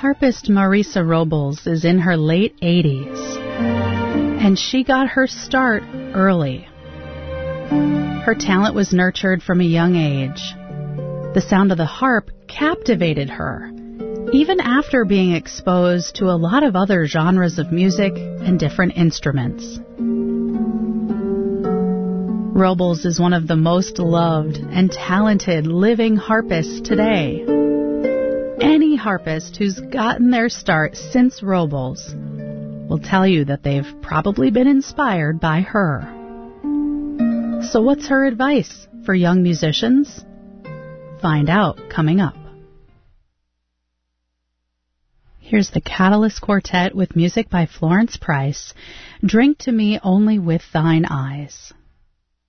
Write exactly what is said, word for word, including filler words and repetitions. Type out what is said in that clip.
Harpist Marisa Robles is in her late eighties, and she got her start early. Her talent was nurtured from a young age. The sound of the harp captivated her, even after being exposed to a lot of other genres of music and different instruments. Robles is one of the most loved and talented living harpists today. Any harpist who's gotten their start since Robles will tell you that they've probably been inspired by her. So what's her advice for young musicians? Find out coming up. Here's the Catalyst Quartet with music by Florence Price, Drink to Me Only with Thine Eyes.